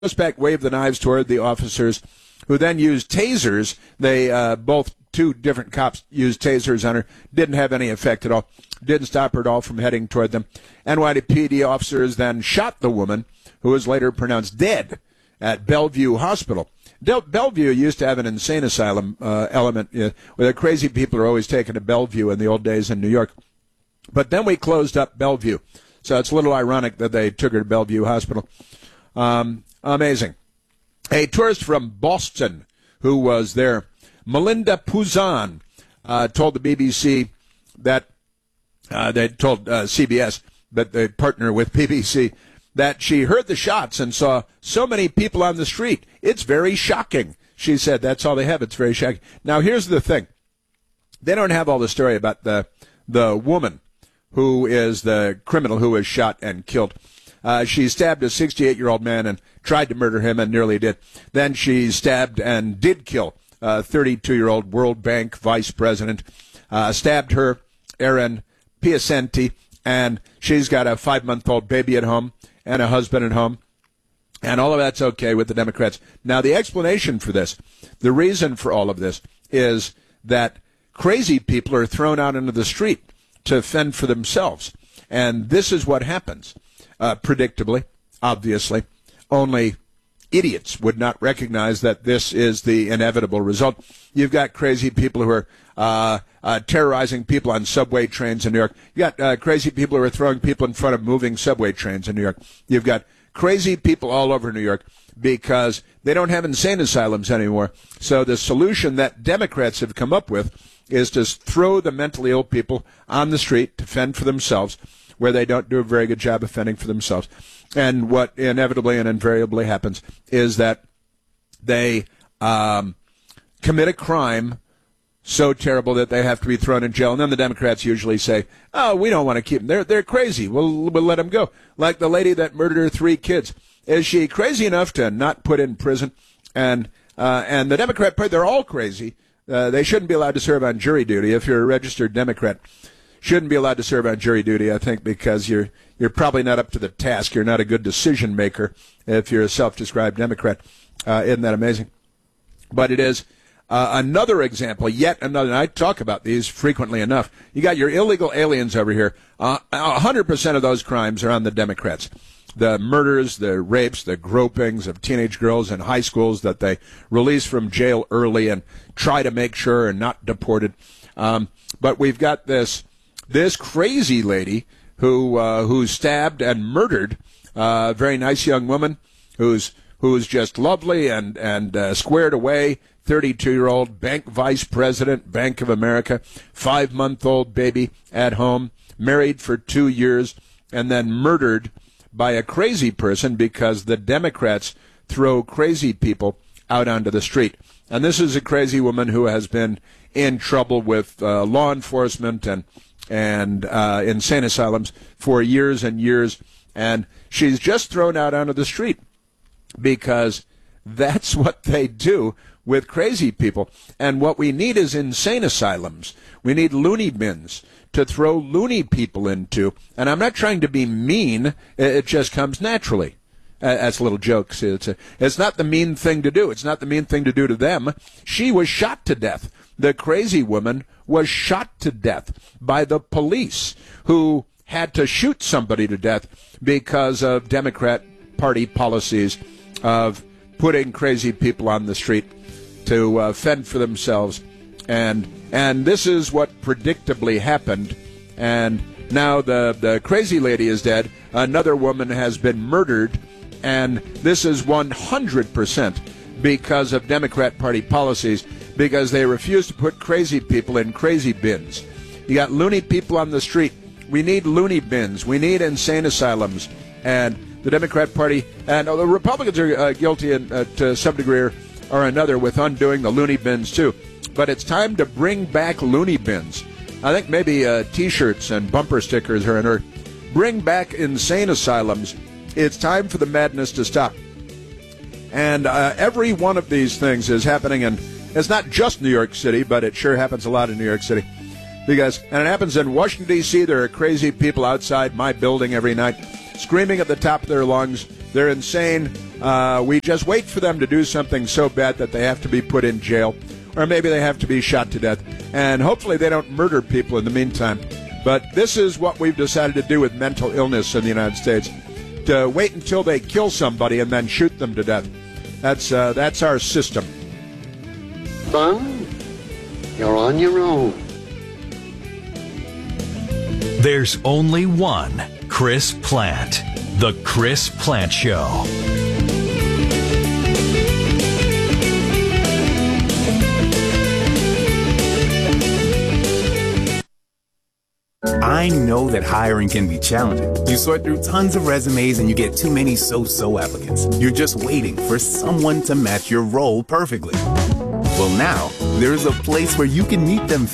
suspect waved the knives toward the officers, who then used tasers. They both two different cops used tasers on her. Didn't have any effect at all. Didn't stop her at all from heading toward them. NYPD officers then shot the woman, who was later pronounced dead at Bellevue Hospital. Bellevue used to have an insane asylum element where the crazy people are always taken to Bellevue in the old days in New York. But then we closed up Bellevue. So it's a little ironic that they took her to Bellevue Hospital. Amazing. A tourist from Boston who was there, Melinda Pouzan, told the BBC that they told CBS, but they partner with BBC, that she heard the shots and saw so many people on the street. It's very shocking. She said that's all they have. It's very shocking. Now, here's the thing. They don't have all the story about the woman who is the criminal who was shot and killed. She stabbed a 68-year-old man and tried to murder him and nearly did. Then she stabbed and did kill a 32-year-old World Bank vice president. Stabbed her, Erin Piacenti, and she's got a 5-month-old baby at home and a husband at home. And all of that's okay with the Democrats. Now, the explanation for this, the reason for all of this, is that crazy people are thrown out into the street to fend for themselves. And this is what happens. Predictably, obviously, only idiots would not recognize that this is the inevitable result. You've got crazy people who are terrorizing people on subway trains in New York. You've got crazy people who are throwing people in front of moving subway trains in New York. You've got crazy people all over New York because they don't have insane asylums anymore. So the solution that Democrats have come up with is to throw the mentally ill people on the street to fend for themselves, where they don't do a very good job of fending for themselves. And what inevitably and invariably happens is that they commit a crime so terrible that they have to be thrown in jail. And then the Democrats usually say, oh, we don't want to keep them. They're crazy. We'll let them go. Like the lady that murdered her 3 kids. Is she crazy enough to not put in prison? And the Democrat Party, they're all crazy. They shouldn't be allowed to serve on jury duty. If you're a registered Democrat, shouldn't be allowed to serve on jury duty, I think, because you're probably not up to the task. You're not a good decision maker if you're a self-described Democrat. Isn't that amazing? But it is another example, yet another, and I talk about these frequently enough. You got your illegal aliens over here. 100% of those crimes are on the Democrats. The murders, the rapes, the gropings of teenage girls in high schools that they release from jail early and try to make sure are not deported. But we've got this crazy lady who stabbed and murdered a very nice young woman who's just lovely and squared away. 32-year-old bank vice president, Bank of America, 5-month-old baby at home, married for 2 years, and then murdered by a crazy person because the Democrats throw crazy people out onto the street. And this is a crazy woman who has been in trouble with law enforcement and insane asylums for years and years, and she's just thrown out onto the street because that's what they do with crazy people. And what we need is insane asylums. We need loony bins to throw loony people into. And I'm not trying to be mean. It just comes naturally. That's a little joke. It's not the mean thing to do. It's not the mean thing to do to them. She was shot to death. The crazy woman was shot to death by the police, who had to shoot somebody to death because of Democrat Party policies of putting crazy people on the street to fend for themselves. And this is what predictably happened. And now the crazy lady is dead. Another woman has been murdered. And this is 100% because of Democrat Party policies, because they refuse to put crazy people in crazy bins. You got loony people on the street. We need loony bins. We need insane asylums. And the Democrat Party and the Republicans are guilty to some degree or another with undoing the loony bins too. But it's time to bring back loony bins. I think maybe T-shirts and bumper stickers are in order. Bring back insane asylums. It's time for the madness to stop. And every one of these things is happening, and it's not just New York City, but it sure happens a lot in New York City. And it happens in Washington, D.C. There are crazy people outside my building every night. screaming at the top of their lungs. They're insane. We just wait for them to do something so bad that they have to be put in jail, or maybe they have to be shot to death. And hopefully they don't murder people in the meantime. But this is what we've decided to do with mental illness in the United States, to wait until they kill somebody and then shoot them to death. That's our system. Son, you're on your own. There's only one Chris Plante. The Chris Plante Show. I know that hiring can be challenging. You sort through tons of resumes and you get too many so-so applicants. You're just waiting for someone to match your role perfectly. Well, now, there's a place where you can meet them